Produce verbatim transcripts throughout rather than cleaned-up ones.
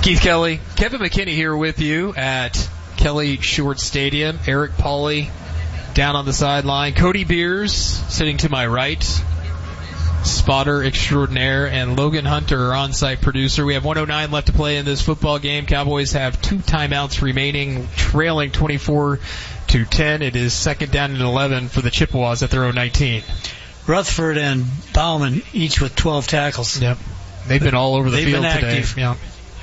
Keith Kelly, Kevin McKinney here with you at Kelly Short Stadium. Eric Pauley down on the sideline. Cody Beers sitting to my right. Spotter extraordinaire, and Logan Hunter, our on-site producer. We have one oh nine left to play in this football game. Cowboys have two timeouts remaining, trailing twenty-four to ten. It is second down and eleven for the Chippewas at their own nineteen. Rutherford and Bauman each with twelve tackles. Yep. They've been all over the They've field been today. active. Yeah.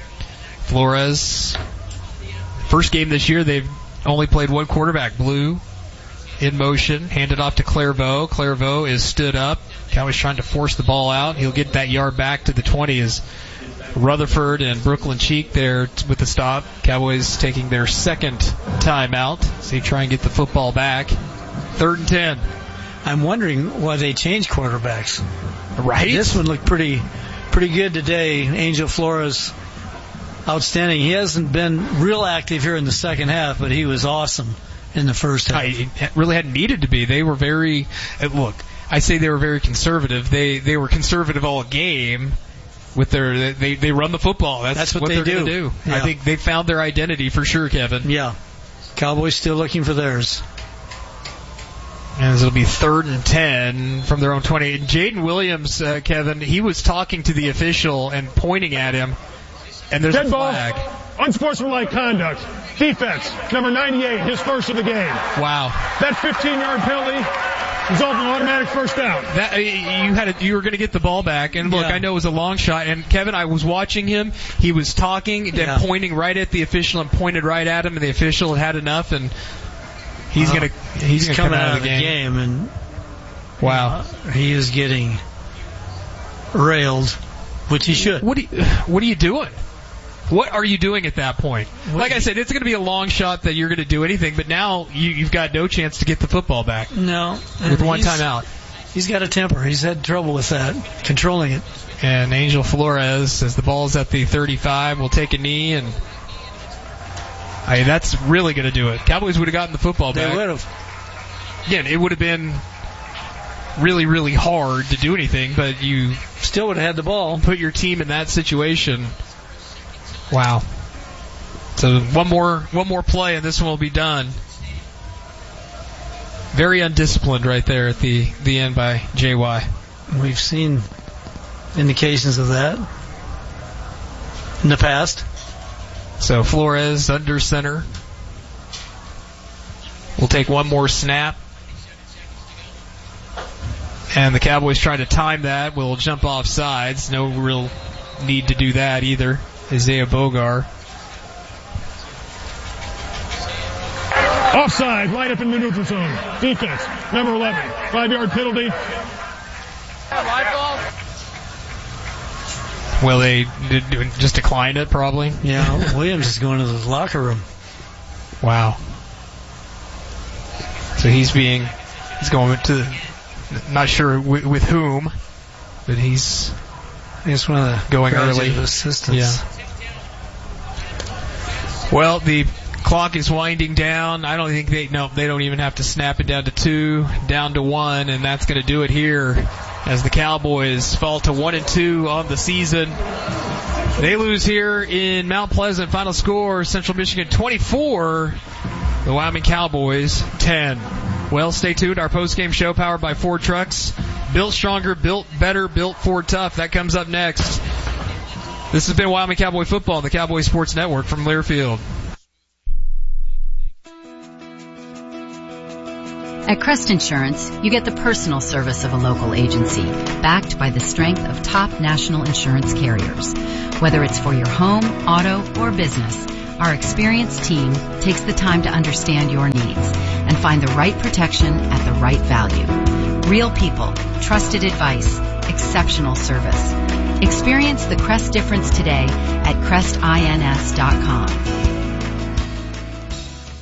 Flores, first game this year, they've only played one quarterback. Blue in motion, handed off to Clairvaux. Clairvaux is stood up. Cowboys trying to force the ball out. He'll get that yard back to the twenty as Rutherford and Brooklyn Cheek there with the stop. Cowboys taking their second timeout. So they try and get the football back. Third and ten. I'm wondering why they changed quarterbacks. Right? This one looked pretty pretty good today. Angel Flores, outstanding. He hasn't been real active here in the second half, but he was awesome in the first half. I really hadn't needed to be. They were very, look, I say they were very conservative. They they were conservative all game with their, they they run the football. That's, That's what, what they they're do. going to do. Yeah. I think they found their identity for sure, Kevin. Yeah. Cowboys still looking for theirs. And it'll be third and ten from their own twenty. And Jaden Williams, uh, Kevin, he was talking to the official and pointing at him, and there's Dead a flag. Ball. Unsportsmanlike conduct. Defense. Number ninety-eight, his first of the game. Wow. That fifteen-yard penalty resulted in automatic first down. That you had a, you were going to get the ball back, and look, Yeah. I know it was a long shot. And Kevin, I was watching him. He was talking and Yeah. pointing right at the official and pointed right at him, and the official had enough, and he's Well, going to he's, he's going to coming come out out of the game. game, and Wow. uh, he is getting railed, which he should. What are you, what are you doing? What are you doing at that point? Like I said, it's going to be a long shot that you're going to do anything, but now you, you've got no chance to get the football back. No. With one He's- timeout. He's got a temper. He's had trouble with that, controlling it. And Angel Flores, as the ball's at the thirty-five, will take a knee, and I, that's really going to do it. Cowboys would have gotten the football back. They would have. Again, it would have been really, really hard to do anything, but you Still would have had the ball. put your team in that situation. Wow. So one more one more play and this one will be done. Very undisciplined right there at the, the end by J Y. We've seen indications of that in the past. So Flores under center. We'll take one more snap. And the Cowboys try to time that. We'll jump off sides. No real need to do that either. Isaiah Bogar. Offside, right up in the neutral zone. Defense. Number eleven. Five-yard penalty. Well, they did just declined it probably. Yeah, Williams is going to the locker room. Wow. So he's being, he's going to, not sure with, with whom, but he's He's one of the going graduate early. assistants. Yeah. Well, the clock is winding down. I don't think they, no, they don't even have to snap it down to two, down to one, and that's going to do it here as the Cowboys fall to one and two on the season. They lose here in Mount Pleasant. Final score, Central Michigan twenty-four, the Wyoming Cowboys ten. Well, stay tuned. Our post-game show powered by Ford Trucks. Built stronger, built better, built Ford tough. That comes up next. This has been Wyoming Cowboy Football on the Cowboy Sports Network from Learfield. At Crest Insurance, you get the personal service of a local agency, backed by the strength of top national insurance carriers. Whether it's for your home, auto, or business, our experienced team takes the time to understand your needs and find the right protection at the right value. Real people, trusted advice, exceptional service. Experience the Crest difference today at crest ins dot com.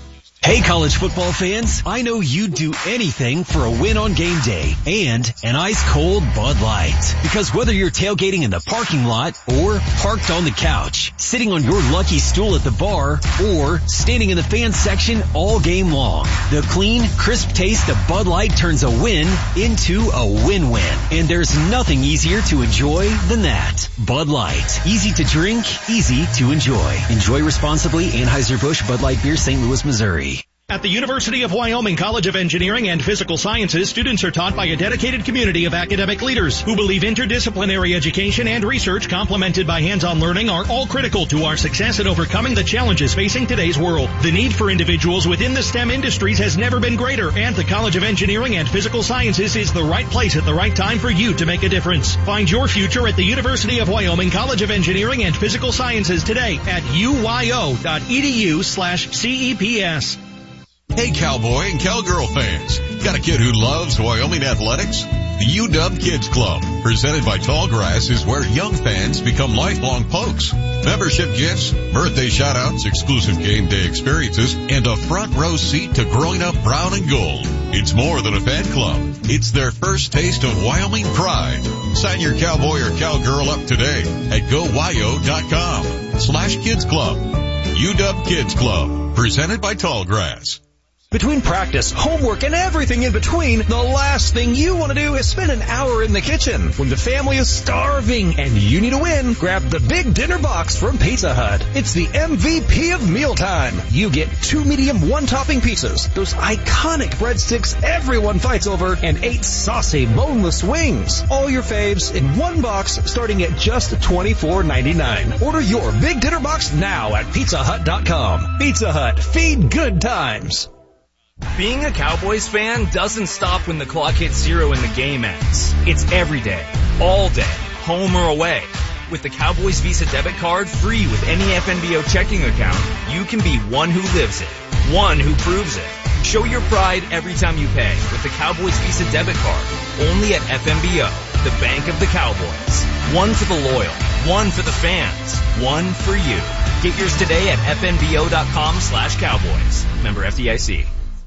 Hey, college football fans, I know you'd do anything for a win on game day and an ice-cold Bud Light. Because whether you're tailgating in the parking lot or parked on the couch, sitting on your lucky stool at the bar, or standing in the fan section all game long, the clean, crisp taste of Bud Light turns a win into a win-win. And there's nothing easier to enjoy than that. Bud Light. Easy to drink, easy to enjoy. Enjoy responsibly. Anheuser-Busch Bud Light Beer, Saint Louis, Missouri. At the University of Wyoming College of Engineering and Physical Sciences, students are taught by a dedicated community of academic leaders who believe interdisciplinary education and research complemented by hands-on learning are all critical to our success in overcoming the challenges facing today's world. The need for individuals within the STEM industries has never been greater, and the College of Engineering and Physical Sciences is the right place at the right time for you to make a difference. Find your future at the University of Wyoming College of Engineering and Physical Sciences today at U Y O dot E D U slash C E P S. Hey, Cowboy and Cowgirl fans. Got a kid who loves Wyoming athletics? The U W Kids Club, presented by Tallgrass, is where young fans become lifelong Pokes. Membership gifts, birthday shout-outs, exclusive game day experiences, and a front row seat to growing up brown and gold. It's more than a fan club. It's their first taste of Wyoming pride. Sign your Cowboy or Cowgirl up today at go Y O dot com slash kids club. U W Kids Club, presented by Tallgrass. Between practice, homework, and everything in between, the last thing you want to do is spend an hour in the kitchen. When the family is starving and you need a win, grab the big dinner box from Pizza Hut. It's the M V P of mealtime. You get two medium one-topping pizzas, those iconic breadsticks everyone fights over, and eight saucy boneless wings. All your faves in one box starting at just twenty-four ninety-nine. Order your big dinner box now at pizza hut dot com. Pizza Hut. Feed good times. Being a Cowboys fan doesn't stop when the clock hits zero and the game ends. It's every day, all day, home or away. With the Cowboys Visa debit card free with any F N B O checking account, you can be one who lives it, one who proves it. Show your pride every time you pay with the Cowboys Visa debit card, only at F N B O, the bank of the Cowboys. One for the loyal, one for the fans, one for you. Get yours today at F N B O dot com slash Cowboys. Member F D I C.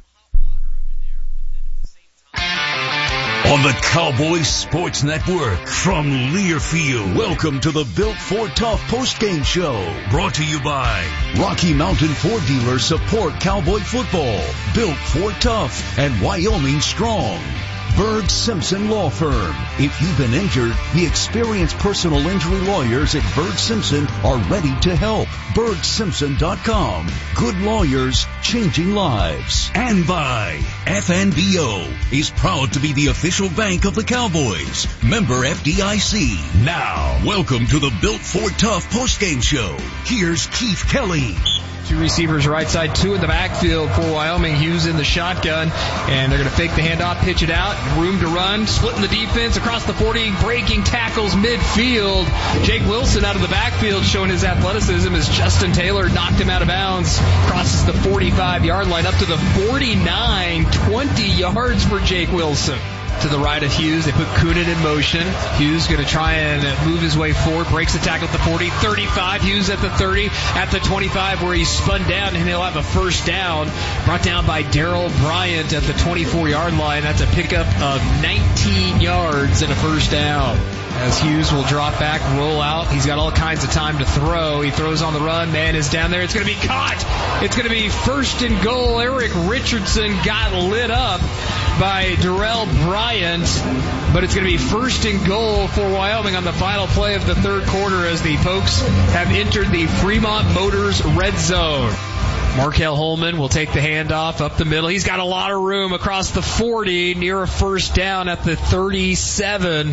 On the Cowboys Sports Network from Learfield, welcome to the Built Ford Tough postgame show. Brought to you by Rocky Mountain Ford Dealers support Cowboy football, Built Ford Tough, and Wyoming Strong. Berg Simpson Law Firm. If you've been injured, the experienced personal injury lawyers at Berg Simpson are ready to help. Berg Simpson dot com. Good lawyers, changing lives. And by F N B O is proud to be the official bank of the Cowboys. Member F D I C. Now, welcome to the Built Ford Tough postgame show. Here's Keith Kelly. Two receivers right side, two in the backfield for Wyoming. Hughes in the shotgun, and they're going to fake the handoff, pitch it out, room to run, splitting the defense across the forty, breaking tackles midfield. Jake Wilson out of the backfield showing his athleticism as Justin Taylor knocked him out of bounds. Crosses the forty-five-yard line up to the forty-nine, twenty yards for Jake Wilson. To the right of Hughes, they put Coonan in motion. Hughes going to try and move his way forward, breaks the tackle at the forty, thirty-five, Hughes at the thirty, at the twenty-five where he's spun down, and he'll have a first down. Brought down by Darrell Bryant at the twenty-four-yard line. That's a pickup of nineteen yards and a first down. As Hughes will drop back, roll out. He's got all kinds of time to throw. He throws on the run. Man is down there. It's going to be caught. It's going to be first and goal. Eric Richardson got lit up by Darrell Bryant, but it's going to be first and goal for Wyoming on the final play of the third quarter as the Pokes have entered the Fremont Motors red zone. Markel Holman will take the handoff up the middle. He's got a lot of room across the forty, near a first down at the thirty-seven.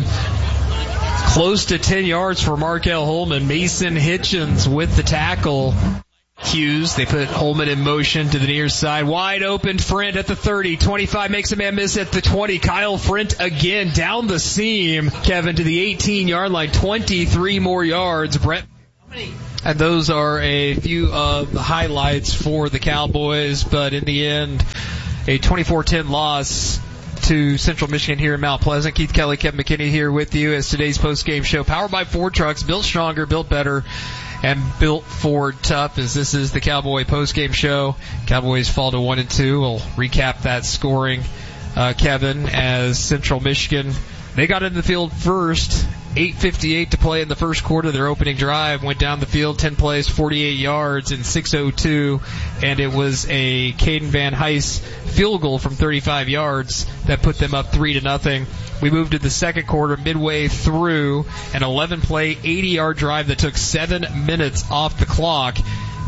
Close to ten yards for Markel Holman. Mason Hitchens with the tackle. Hughes, they put Holman in motion to the near side. Wide open, Frint at the thirty. twenty-five makes a man miss at the twenty. Kyle Frint again down the seam. Kevin to the eighteen-yard line. twenty-three more yards. Brett. And those are a few of the highlights for the Cowboys, but in the end, a twenty-four ten loss to Central Michigan here in Mount Pleasant. Keith Kelly, Kevin McKinney here with you as today's post-game show. Powered by Ford Trucks, built stronger, built better. and Built Ford Tough, as this is the Cowboy postgame show. Cowboys fall to one and two. We'll recap that scoring, uh, Kevin, as Central Michigan, they got into the field first. eight fifty-eight to play in the first quarter. Their opening drive went down the field, ten plays, forty-eight yards in six oh two, and it was a Caden Van Heist field goal from thirty-five yards that put them up three to nothing. We moved to the second quarter, midway through, an eleven-play, eighty-yard drive that took seven minutes off the clock.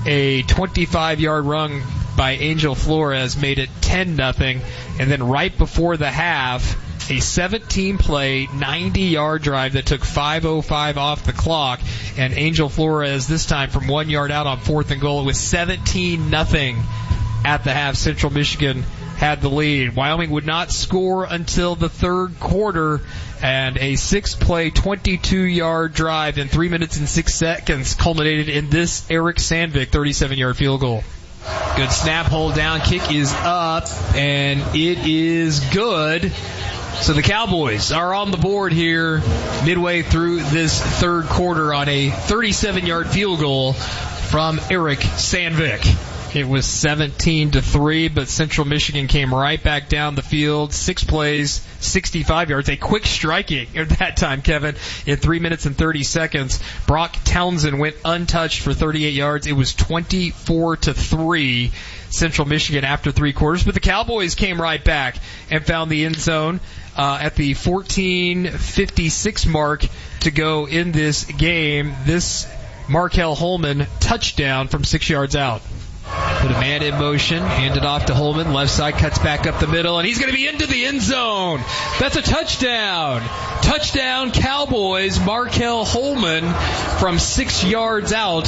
A twenty-five-yard run by Angel Flores made it ten nothing, and then right before the half, a seventeen-play, ninety-yard drive that took five oh five off the clock, and Angel Flores, this time from one yard out on fourth and goal. It was seventeen nothing at the half. Central Michigan had the lead. Wyoming would not score until the third quarter, and a six-play, twenty-two-yard drive in three minutes and six seconds culminated in this Eric Sandvik thirty-seven-yard field goal. Good snap, hold down, kick is up, and it is good. So the Cowboys are on the board here midway through this third quarter on a thirty-seven-yard field goal from Eric Sandvik. It was seventeen to three, but Central Michigan came right back down the field. Six plays, sixty-five yards. A quick striking at that time, Kevin, in three minutes and thirty seconds. Brock Townsend went untouched for thirty-eight yards. It was twenty-four to three, Central Michigan after three quarters. But the Cowboys came right back and found the end zone uh, at the fourteen fifty-six mark to go in this game. This Markel Holman touchdown from six yards out. Put a man in motion, hand it off to Holman, left side, cuts back up the middle, and he's going to be into the end zone. That's a touchdown. Touchdown, Cowboys. Markel Holman from six yards out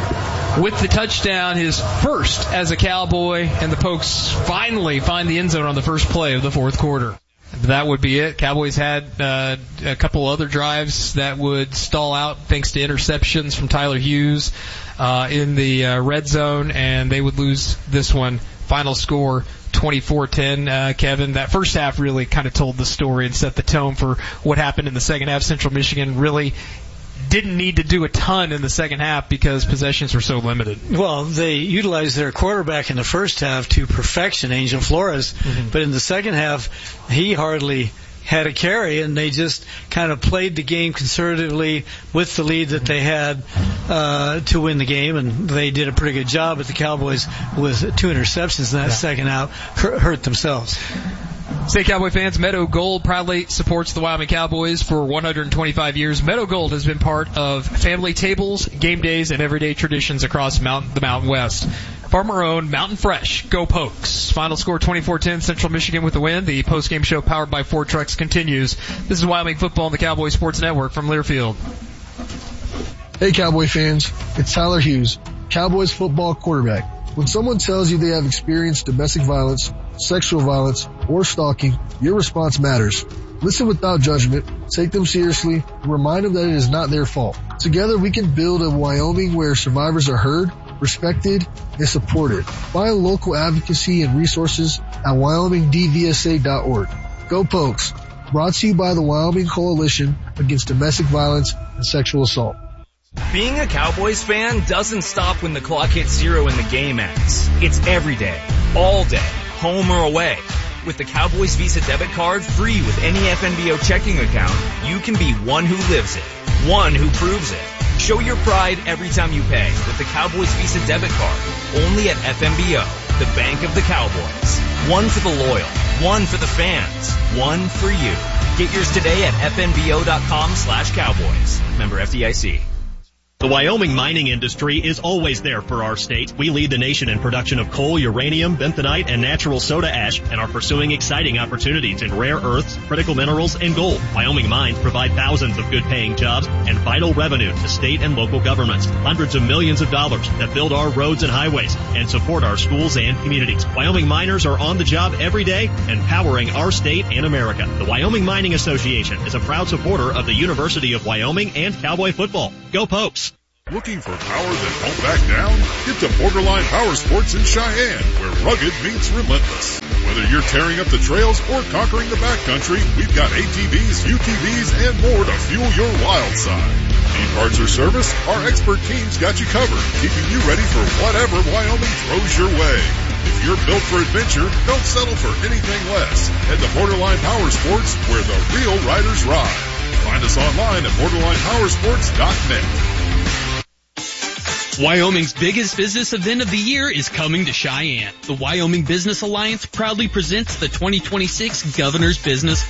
with the touchdown, his first as a Cowboy, and the Pokes finally find the end zone on the first play of the fourth quarter. That would be it. Cowboys had uh, a couple other drives that would stall out thanks to interceptions from Tyler Hughes uh, in the uh, red zone, and they would lose this one. Final score, twenty-four ten. Uh, Kevin, that first half really kind of told the story and set the tone for what happened in the second half. Central Michigan really didn't need to do a ton in the second half because possessions were so limited. Well, they utilized their quarterback in the first half to perfection, Angel Flores, mm-hmm. but in the second half, he hardly had a carry, and they just kind of played the game conservatively with the lead that they had uh, to win the game, and they did a pretty good job. But the Cowboys, with two interceptions in that yeah. second half, hurt, hurt themselves. Say, Cowboy fans, Meadow Gold proudly supports the Wyoming Cowboys for one hundred twenty-five years. Meadow Gold has been part of family tables, game days, and everyday traditions across Mount, the Mountain West. Farmer-owned, Mountain Fresh. Go Pokes. Final score twenty-four ten, Central Michigan with the win. The post-game show powered by Ford Trucks continues. This is Wyoming Football on the Cowboy Sports Network from Learfield. Hey, Cowboy fans. It's Tyler Hughes, Cowboys football quarterback. When someone tells you they have experienced domestic violence, sexual violence, or stalking, your response matters. Listen without judgment, take them seriously, and remind them that it is not their fault. Together we can build a Wyoming where survivors are heard, respected, and supported. Find local advocacy and resources at wyoming d v s a dot org. Go Pokes! Brought to you by the Wyoming Coalition Against Domestic Violence and Sexual Assault. Being a Cowboys fan doesn't stop when the clock hits zero and the game ends. It's every day, all day, home or away. With the Cowboys Visa debit card, free with any F N B O checking account, you can be one who lives it, one who proves it. Show your pride every time you pay with the Cowboys Visa debit card, only at F N B O, the bank of the Cowboys. One for the loyal, one for the fans, one for you. Get yours today at f n b o dot com slash cowboys. Member F D I C. The Wyoming mining industry is always there for our state. We lead the nation in production of coal, uranium, bentonite, and natural soda ash, and are pursuing exciting opportunities in rare earths, critical minerals, and gold. Wyoming mines provide thousands of good-paying jobs and vital revenue to state and local governments. Hundreds of millions of dollars that build our roads and highways and support our schools and communities. Wyoming miners are on the job every day and powering our state and America. The Wyoming Mining Association is a proud supporter of the University of Wyoming and Cowboy football. Go Pokes! Looking for power that won't back down? Get to Borderline Power Sports in Cheyenne, where rugged meets relentless. Whether you're tearing up the trails or conquering the backcountry, we've got A T Vs, U T Vs, and more to fuel your wild side. Need parts or service? Our expert team's got you covered, keeping you ready for whatever Wyoming throws your way. If you're built for adventure, don't settle for anything less. Head to Borderline Power Sports, where the real riders ride. Find us online at borderline powersports dot net. Wyoming's biggest business event of the year is coming to Cheyenne. The Wyoming Business Alliance proudly presents the twenty twenty-six Governor's Business